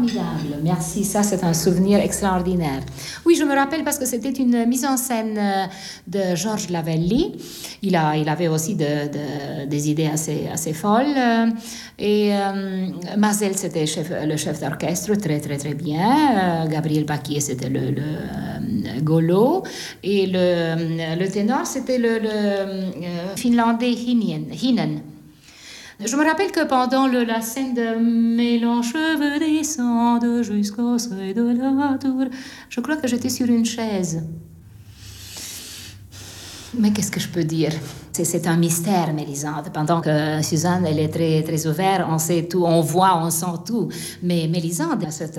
formidable. Merci, ça c'est un souvenir extraordinaire. Oui, je me rappelle parce que c'était une mise en scène de Georges Lavelli. Il avait aussi des idées assez folles. Et Mazel, c'était le chef d'orchestre, très très très bien. Gabriel Baquier, c'était le golo. Et le ténor, c'était le finlandais Hinen. Je me rappelle que pendant la scène de Mes longs cheveux descendent jusqu'au seuil de la tour, je crois que j'étais sur une chaise. Mais qu'est-ce que je peux dire? C'est un mystère, Mélisande. Pendant que Suzanne, elle est très, très ouverte, on sait tout, on voit, on sent tout. Mais Mélisande, c'est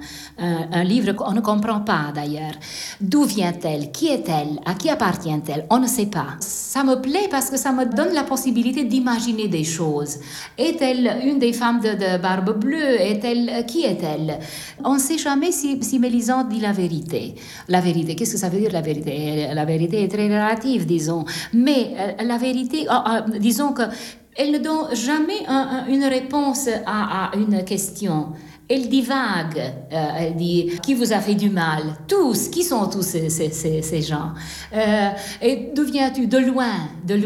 un livre qu'on ne comprend pas d'ailleurs. D'où vient-elle? Qui est-elle? À qui appartient-elle? On ne sait pas. Ça me plaît parce que ça me donne la possibilité d'imaginer des choses. Est-elle une des femmes de Barbe Bleue? Qui est-elle? On ne sait jamais si Mélisande dit la vérité. La vérité, qu'est-ce que ça veut dire la vérité? La vérité est très relative, disons. Mais la vérité, disons qu'elle ne donne jamais une réponse à une question. Elle divague, elle dit « Qui vous a fait du mal ?» Tous, qui sont tous ces gens? Et d'où viens-tu? De loin.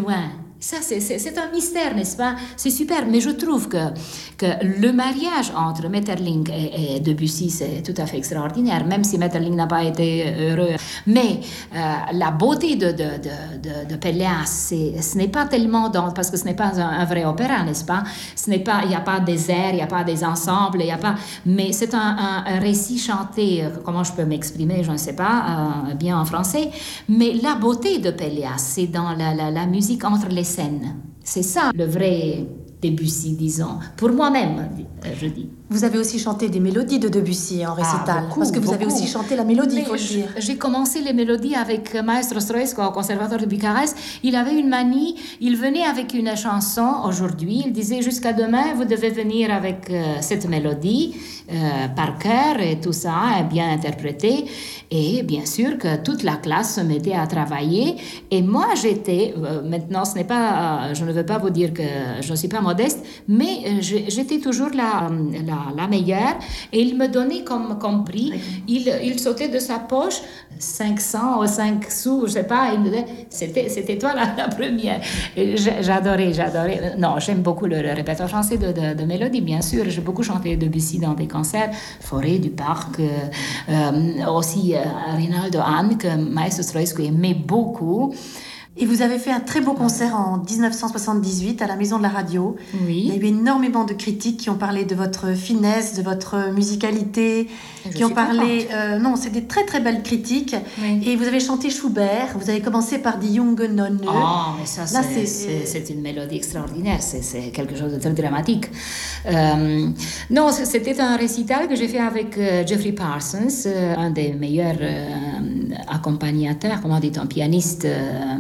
Ça, c'est un mystère, n'est-ce pas? C'est super, mais je trouve que le mariage entre Maeterlinck et Debussy, c'est tout à fait extraordinaire, même si Maeterlinck n'a pas été heureux. Mais la beauté de Pelléas, ce n'est pas tellement parce que ce n'est pas un vrai opéra, n'est-ce pas? Il n'y a pas des airs, il n'y a pas des ensembles, mais c'est un récit chanté, comment je peux m'exprimer, je ne sais pas, bien en français, mais la beauté de Pelléas, c'est dans la musique entre les scènes. C'est ça le vrai Debussy, disons. Pour moi-même, je dis. Vous avez aussi chanté des mélodies de Debussy en récital. Beaucoup, parce que vous avez aussi chanté la mélodie, il faut le dire. J'ai commencé les mélodies avec Maestro Stroesco au Conservatoire de Bucarest. Il avait une manie, il venait avec une chanson aujourd'hui, il disait jusqu'à demain, vous devez venir avec cette mélodie par cœur et tout ça, bien interprété. Et bien sûr que toute la classe se mettait à travailler. Et moi, j'étais, maintenant, je ne veux pas vous dire que je ne suis pas modeste, mais j'étais toujours la meilleure, et il me donnait comme prix, il sautait de sa poche 500 ou 5 sous, je sais pas, il me disait, c'était toi la première. Et j'adorais. Non, j'aime beaucoup le répertoire français de mélodie, bien sûr. J'ai beaucoup chanté Debussy dans des concerts, Forêt du Parc, aussi Rinaldo Hahn, que Maestro Stroesco aimait beaucoup. Et vous avez fait un très beau concert en 1978 à la Maison de la Radio. Oui. Il y a eu énormément de critiques qui ont parlé de votre finesse, de votre musicalité, qui ont parlé... non, c'est des très très belles critiques. Oui. Et vous avez chanté Schubert, vous avez commencé par Die Junge Nonne. Oh, mais ça, c'est une mélodie extraordinaire, c'est quelque chose de très dramatique. Non, c'était un récital que j'ai fait avec Geoffrey Parsons, un des meilleurs accompagnateurs, comment dit-on, pianiste.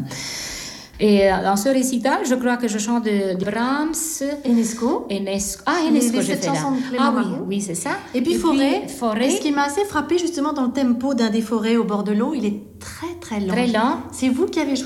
Et dans ce récital, je crois que je chante de Brahms. Enesco. Enesco, j'ai fait là. Oui, c'est ça. Et puis Forêt. Et ce qui m'a assez frappé justement dans le tempo d'un des Forêts au bord de l'eau, il est très très lent. Très lent. C'est vous qui avez